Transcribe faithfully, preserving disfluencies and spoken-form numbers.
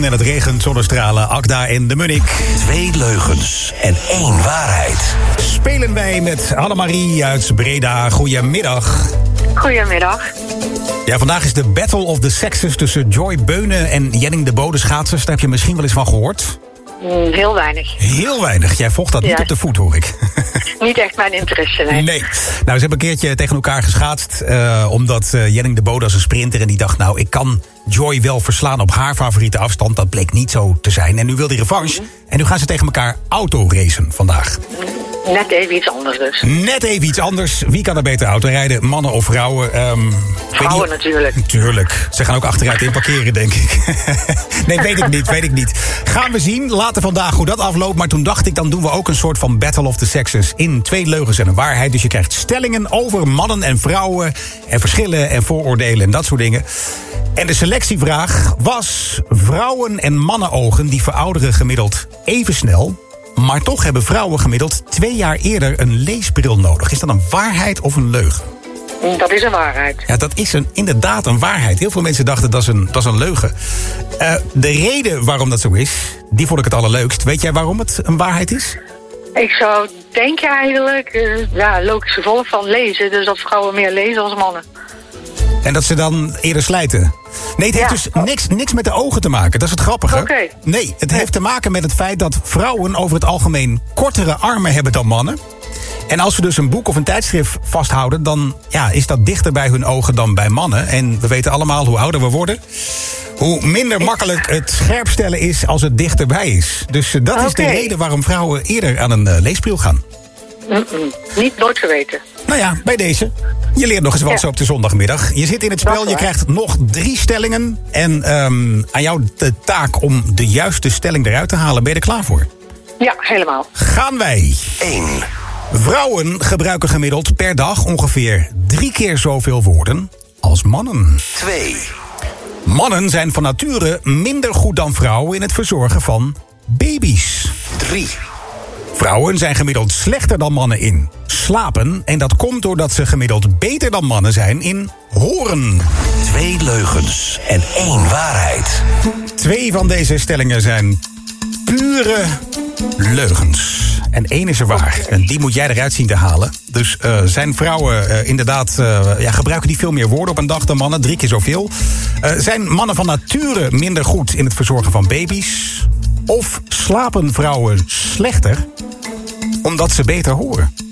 en het regent, zonnestralen, Akda en de Munnik. Twee leugens en één waarheid. Spelen wij met Annemarie uit Breda. Goedemiddag. Goedemiddag. Ja, vandaag is de Battle of the Sexes tussen Joy Beunen en Jenning de Bode schaatsers. Daar heb je misschien wel eens van gehoord. Mm, heel weinig. Heel weinig. Jij volgt dat Ja. niet op de voet, hoor ik. Niet echt mijn interesse, nee. Nee. Nou, ze hebben een keertje tegen elkaar geschaatst. Uh, omdat uh, Jenning de Bode als een sprinter. En die dacht, nou, ik kan Joy wel verslaan op haar favoriete afstand. Dat bleek niet zo te zijn. En nu wil die revanche. Mm-hmm. En nu gaan ze tegen elkaar autoracen vandaag. Net even iets anders dus. Net even iets anders. Wie kan er beter autorijden? Mannen of vrouwen? Um, vrouwen natuurlijk. Tuurlijk. Ze gaan ook achteruit in parkeren, denk ik. Nee, weet ik niet, weet ik niet. Gaan we zien. Later vandaag hoe dat afloopt. Maar toen dacht ik, dan doen we ook een soort van Battle of the Sexes. In twee leugens en een waarheid. Dus je krijgt stellingen over mannen en vrouwen. En verschillen en vooroordelen en dat soort dingen. En de selectievraag was: vrouwen en mannenogen die verouderen gemiddeld even snel. Maar toch hebben vrouwen gemiddeld twee jaar eerder een leesbril nodig. Is dat een waarheid of een leugen? Dat is een waarheid. Ja, dat is een, inderdaad een waarheid. Heel veel mensen dachten dat is een, dat is een leugen. Uh, de reden waarom dat zo is, die vond ik het allerleukst. Weet jij waarom het een waarheid is? Ik zou denken eigenlijk, uh, ja, logisch gevolg van lezen. Dus dat vrouwen meer lezen als mannen. En dat ze dan eerder slijten? Nee, het heeft ja. dus niks, niks met de ogen te maken. Dat is het grappige. Okay. Nee, het heeft te maken met het feit dat vrouwen over het algemeen kortere armen hebben dan mannen. En als ze dus een boek of een tijdschrift vasthouden, dan ja, is dat dichter bij hun ogen dan bij mannen. En we weten allemaal, hoe ouder we worden, hoe minder makkelijk het scherpstellen is als het dichterbij is. Dus uh, dat okay. is de reden waarom vrouwen eerder aan een uh, leesbril gaan. Mm-mm. Niet nooit geweten. Nou ja, bij deze. Je leert nog eens wat ja. zo op de zondagmiddag. Je zit in het spel, je krijgt nog drie stellingen. En um, aan jou de taak om de juiste stelling eruit te halen. Ben je er klaar voor? Ja, helemaal. Gaan wij. één. Vrouwen gebruiken gemiddeld per dag ongeveer drie keer zoveel woorden als mannen. twee. Mannen zijn van nature minder goed dan vrouwen in het verzorgen van baby's. drie. Vrouwen zijn gemiddeld slechter dan mannen in slapen. En dat komt doordat ze gemiddeld beter dan mannen zijn in horen. Twee leugens en één waarheid. Twee van deze stellingen zijn pure leugens. En één is er waar. En die moet jij eruit zien te halen. Dus uh, zijn vrouwen uh, inderdaad... Uh, ja, gebruiken die veel meer woorden op een dag dan mannen? Drie keer zoveel. Uh, zijn mannen van nature minder goed in het verzorgen van baby's? Of slapen vrouwen slechter omdat ze beter horen?